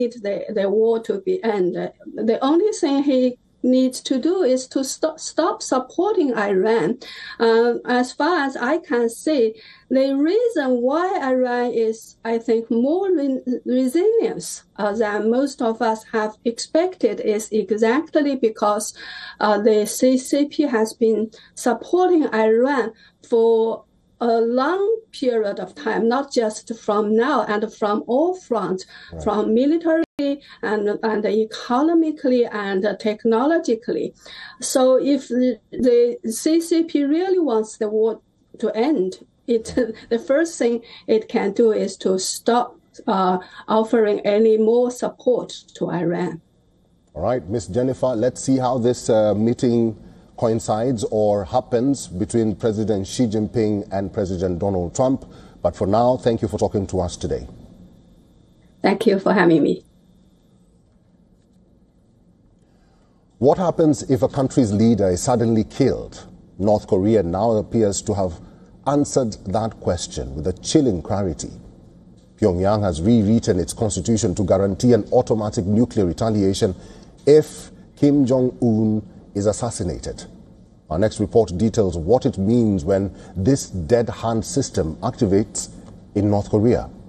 the war to be ended. The only thing he needs to do is to stop supporting Iran. As far as I can see, the reason why Iran is, I think, more resilient than most of us have expected is exactly because the CCP has been supporting Iran for a long period of time, not just from now and from all fronts, right, from military and economically and technologically. So if the CCP really wants the war to end, the first thing it can do is to stop offering any more support to Iran. All right, Ms. Jennifer, let's see how this meeting coincides or happens between President Xi Jinping and President Donald Trump. But for now, thank you for talking to us today. Thank you for having me. What happens if a country's leader is suddenly killed? North Korea now appears to have answered that question with a chilling clarity. Pyongyang has rewritten its constitution to guarantee an automatic nuclear retaliation if Kim Jong-un is assassinated. Our next report details what it means when this dead hand system activates in North Korea.